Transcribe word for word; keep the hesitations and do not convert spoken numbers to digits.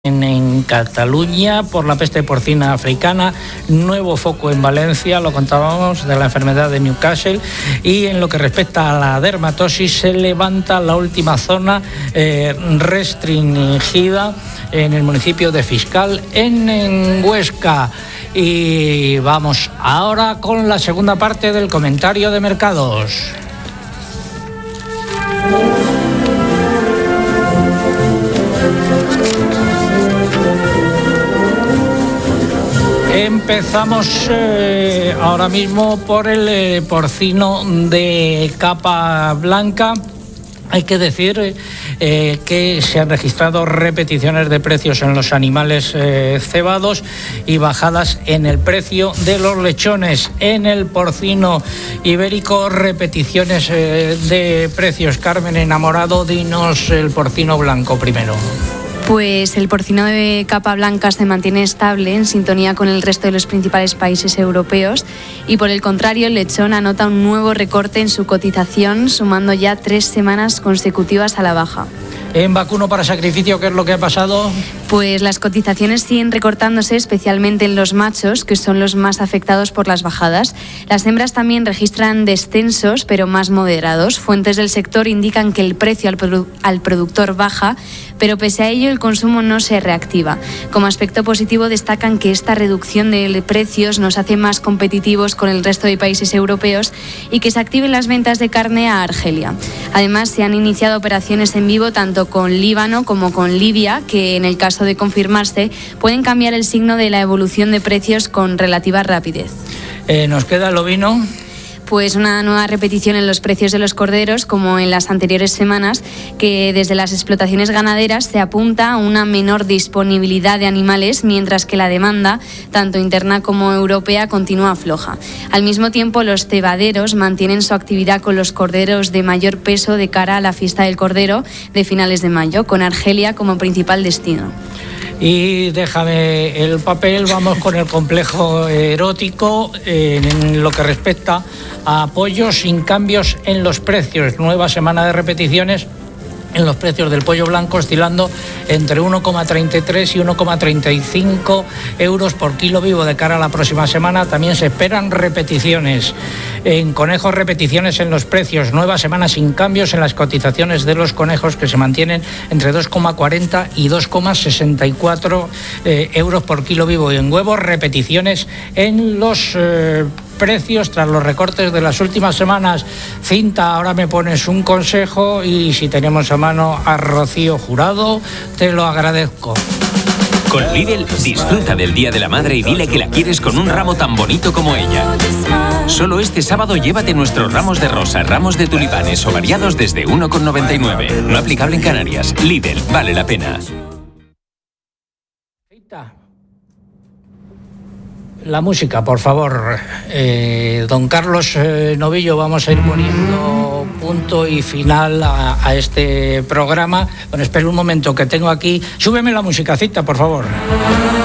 En, en Cataluña por la peste porcina africana, nuevo foco en Valencia, lo contábamos, de la enfermedad de Newcastle. Y en lo que respecta a la dermatosis, se levanta la última zona eh, restringida en el municipio de Fiscal, en, en Huesca. Y vamos ahora con la segunda parte del comentario de mercados. Empezamos eh, ahora mismo por el eh, porcino de capa blanca. Hay que decir eh, que se han registrado repeticiones de precios en los animales eh, cebados y bajadas en el precio de los lechones. En el porcino ibérico, repeticiones eh, de precios. Carmen Enamorado, dinos el porcino blanco primero. Pues el porcino de capa blanca se mantiene estable en sintonía con el resto de los principales países europeos y, por el contrario, el lechón anota un nuevo recorte en su cotización, sumando ya tres semanas consecutivas a la baja. En vacuno para sacrificio, ¿qué es lo que ha pasado? Pues las cotizaciones siguen recortándose, especialmente en los machos, que son los más afectados por las bajadas. Las hembras también registran descensos, pero más moderados. Fuentes del sector indican que el precio al, produ- al productor baja, pero pese a ello el consumo no se reactiva. Como aspecto positivo destacan que esta reducción de precios nos hace más competitivos con el resto de países europeos y que se activen las ventas de carne a Argelia. Además, se han iniciado operaciones en vivo tanto con Líbano como con Libia, que en el caso de confirmarse pueden cambiar el signo de la evolución de precios con relativa rapidez. Eh, ¿Nos queda el ovino? Pues una nueva repetición en los precios de los corderos, como en las anteriores semanas, que desde las explotaciones ganaderas se apunta a una menor disponibilidad de animales, mientras que la demanda, tanto interna como europea, continúa floja. Al mismo tiempo, los cebaderos mantienen su actividad con los corderos de mayor peso de cara a la fiesta del cordero de finales de mayo, con Argelia como principal destino. Y déjame el papel, vamos con el complejo erótico en lo que respecta a pollos sin cambios en los precios. Nueva semana de repeticiones en los precios del pollo blanco, oscilando entre uno coma treinta y tres y uno coma treinta y cinco euros por kilo vivo. De cara a la próxima semana también se esperan repeticiones. En conejos, repeticiones en los precios. Nueva semana sin cambios en las cotizaciones de los conejos, que se mantienen entre dos coma cuarenta y dos coma sesenta y cuatro eh, euros por kilo vivo. Y en huevos, repeticiones en los eh, precios tras los recortes de las últimas semanas. Cinta, ahora me pones un consejo, y si tenemos a mano a Rocío Jurado, te lo agradezco. Con Lidl, disfruta del Día de la Madre y dile que la quieres con un ramo tan bonito como ella. Solo este sábado llévate nuestros ramos de rosa, ramos de tulipanes o variados desde uno coma noventa y nueve. No aplicable en Canarias. Lidl, vale la pena. La música, por favor. Eh, don Carlos eh, Novillo, vamos a ir poniendo punto y final a, a este programa. Bueno, espera un momento que tengo aquí. Súbeme la musicacita, por favor.